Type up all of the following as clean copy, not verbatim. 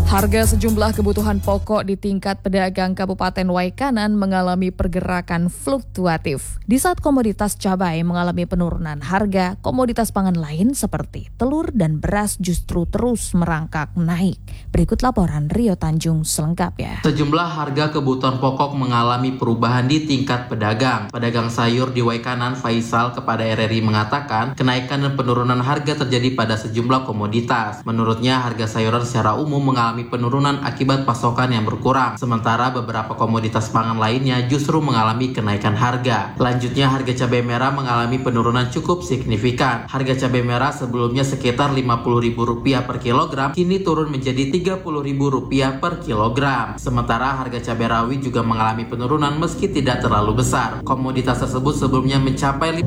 Harga sejumlah kebutuhan pokok di tingkat pedagang Kabupaten Waikanan mengalami pergerakan fluktuatif. Di saat komoditas cabai mengalami penurunan harga, komoditas pangan lain seperti telur dan beras justru terus merangkak naik. Berikut laporan Rio Tanjung selengkapnya. Sejumlah harga kebutuhan pokok mengalami perubahan di tingkat pedagang. Pedagang sayur di Waikanan, Faisal, kepada RRI mengatakan kenaikan dan penurunan harga terjadi pada sejumlah komoditas. Menurutnya, harga sayuran secara umum mengalami penurunan akibat pasokan yang berkurang, sementara beberapa komoditas pangan lainnya justru mengalami kenaikan harga. Lanjutnya, harga cabai merah mengalami penurunan cukup signifikan. Harga cabai merah sebelumnya sekitar Rp50.000 per kilogram, kini turun menjadi Rp30.000 per kilogram. Sementara harga cabai rawit juga mengalami penurunan meski tidak terlalu besar. Komoditas tersebut sebelumnya mencapai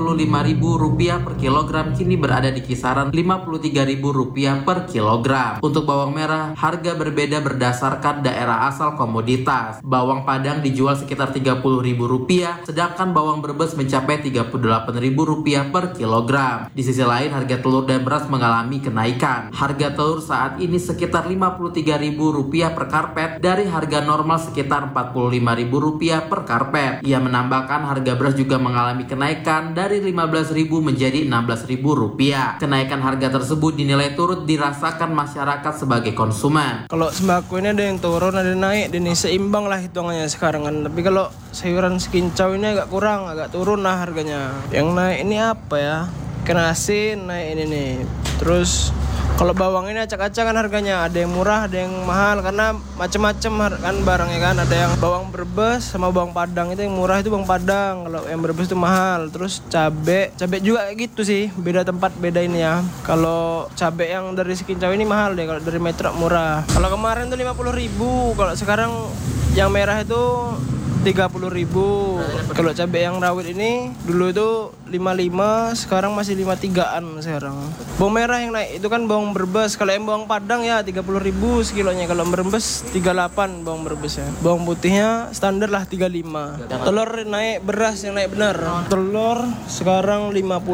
Rp55.000 per kilogram, kini berada di kisaran Rp53.000 per kilogram. Untuk bawang merah, harga berbeda berdasarkan daerah asal komoditas. Bawang Padang dijual sekitar Rp30.000, sedangkan bawang Brebes mencapai Rp38.000 per kilogram. Di sisi lain, harga telur dan beras mengalami kenaikan. Harga telur saat ini sekitar Rp53.000 per karpet dari harga normal sekitar Rp45.000 per karpet. Ia menambahkan harga beras juga mengalami kenaikan dari Rp15.000 menjadi Rp16.000. Kenaikan harga tersebut dinilai turut dirasakan masyarakat sebagai konsumen. Kalau sembako ini ada yang turun, ada yang naik, dan ini seimbang lah hitungannya sekarang kan. Tapi kalau sayuran sekincau ini agak kurang, agak turun lah harganya. Yang naik ini apa ya? Kena asin naik ini nih. Terus kalau bawang ini acak-acakan harganya, ada yang murah, ada yang mahal karena macam-macam kan barangnya kan. Ada yang bawang Brebes sama bawang Padang, itu yang murah itu bawang Padang, kalau yang Brebes itu mahal. Terus cabe juga kayak gitu sih, beda tempat beda ini ya. Kalau cabe yang dari Sekincau ini mahal deh, kalau dari Metro murah. Kalau kemarin tuh 50.000, kalau sekarang yang merah itu 30.000. Kalau cabai yang rawit ini dulu itu 55, sekarang masih 53-an sekarang. Bawang merah yang naik itu kan bawang Brebes. Kalau yang bawang Padang ya 30.000 sekilonya. Kalau Brebes 38 bawang Brebes ya. Bawang putihnya standar lah 35. Telur naik, beras yang naik benar. Telur sekarang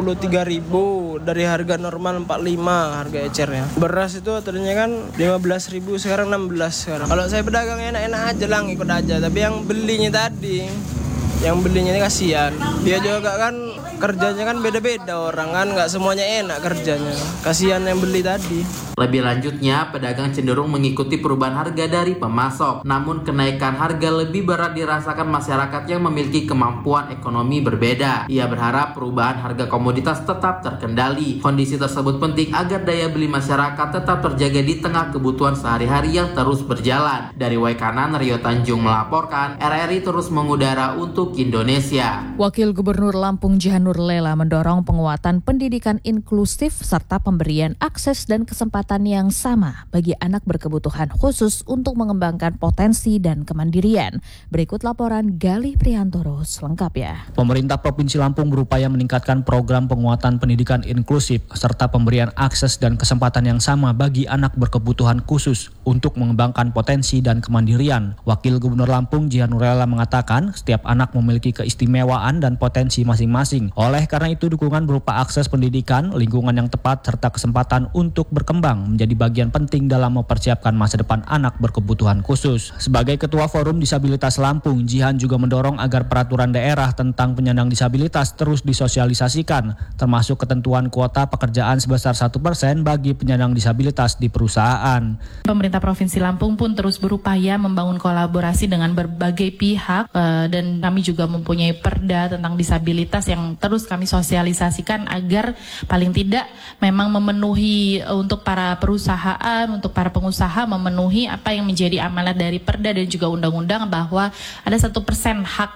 53.000 dari harga normal 45 harga ecernya. Beras itu tadinya kan 15.000, sekarang 16 sekarang. Kalau saya pedagang enak-enak aja lah, ikut aja. Tapi yang belinya tadi, yang belinya ini kasihan. Dia juga kan kerjanya kan beda-beda orang kan, nggak semuanya enak kerjanya. Kasihan yang beli tadi. Lebih lanjutnya, pedagang cenderung mengikuti perubahan harga dari pemasok. Namun kenaikan harga lebih berat dirasakan masyarakat yang memiliki kemampuan ekonomi berbeda. Ia berharap perubahan harga komoditas tetap terkendali. Kondisi tersebut penting agar daya beli masyarakat tetap terjaga di tengah kebutuhan sehari-hari yang terus berjalan. Dari Waikanan, Rio Tanjung melaporkan, RRI terus mengudara untuk Indonesia. Wakil Gubernur Lampung Jihanur Lela mendorong penguatan pendidikan inklusif serta pemberian akses dan kesempatan yang sama bagi anak berkebutuhan khusus untuk mengembangkan potensi dan kemandirian. Berikut laporan Galih Priantoro selengkapnya. Pemerintah Provinsi Lampung berupaya meningkatkan program penguatan pendidikan inklusif serta pemberian akses dan kesempatan yang sama bagi anak berkebutuhan khusus untuk mengembangkan potensi dan kemandirian. Wakil Gubernur Lampung Jihanur Lela mengatakan setiap anak memiliki keistimewaan dan potensi masing-masing. Oleh karena itu, dukungan berupa akses pendidikan, lingkungan yang tepat, serta kesempatan untuk berkembang menjadi bagian penting dalam mempersiapkan masa depan anak berkebutuhan khusus. Sebagai Ketua Forum Disabilitas Lampung, Jihan juga mendorong agar peraturan daerah tentang penyandang disabilitas terus disosialisasikan, termasuk ketentuan kuota pekerjaan sebesar 1% bagi penyandang disabilitas di perusahaan. Pemerintah Provinsi Lampung pun terus berupaya membangun kolaborasi dengan berbagai pihak dan kami juga mempunyai perda tentang disabilitas yang terus kami sosialisasikan agar paling tidak memang memenuhi untuk para perusahaan, untuk para pengusaha memenuhi apa yang menjadi amanat dari perda dan juga undang-undang, bahwa ada 1% hak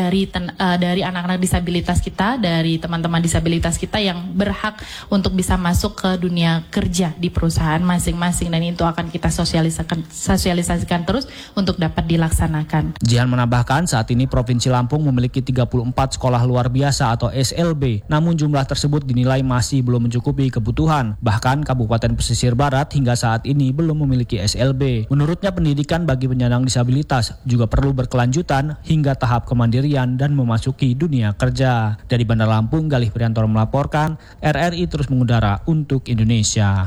dari anak-anak disabilitas kita, dari teman-teman disabilitas kita yang berhak untuk bisa masuk ke dunia kerja di perusahaan masing-masing, dan itu akan kita sosialisasikan terus untuk dapat dilaksanakan. Jihan menambahkan saat ini Provinsi Lampung memiliki 34 sekolah luar biasa atau SLB, namun jumlah tersebut dinilai masih belum mencukupi kebutuhan. Bahkan Kabupaten Pesisir Barat hingga saat ini belum memiliki SLB. Menurutnya pendidikan bagi penyandang disabilitas juga perlu berkelanjutan hingga tahap kemandirian dan memasuki dunia kerja. Dari Bandar Lampung, Galih Priantoro melaporkan, RRI terus mengudara untuk Indonesia.